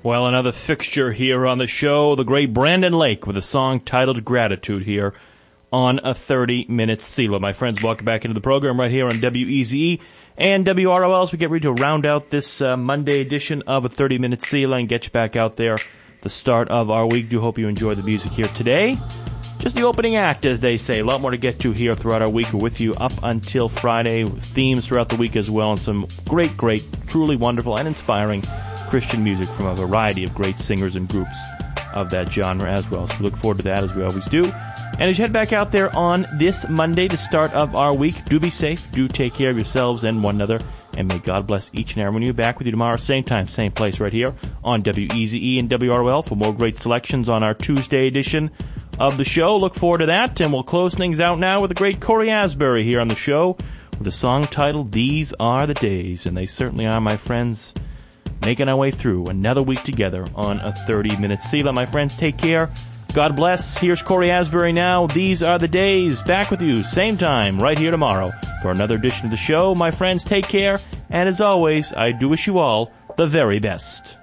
Well, another fixture here on the show, the great Brandon Lake with a song titled Gratitude here on a 30-minute Selah. My friends, welcome back into the program right here on WEZE and WROL as we get ready to round out this Monday edition of a 30-minute Selah and get you back out there the start of our week. Do hope you enjoy the music here today. Just the opening act, as they say. A lot more to get to here throughout our week. We're with you up until Friday with themes throughout the week as well and some great, truly wonderful and inspiring Christian music from a variety of great singers and groups of that genre as well. So we look forward to that as we always do. And as you head back out there on this Monday, the start of our week, do be safe, do take care of yourselves and one another, and may God bless each and every one of you. Back with you tomorrow, same time, same place right here on WEZE and WROL for more great selections on our Tuesday edition of the show. Look forward to that, and we'll close things out now with the great Cory Asbury here on the show with a song titled These Are the Days, and they certainly are, my friends, making our way through another week together on a 30-minute Selah. My friends, take care. God bless. Here's Cory Asbury now. These are the days. Back with you, same time, right here tomorrow for another edition of the show. My friends, take care. And as always, I do wish you all the very best.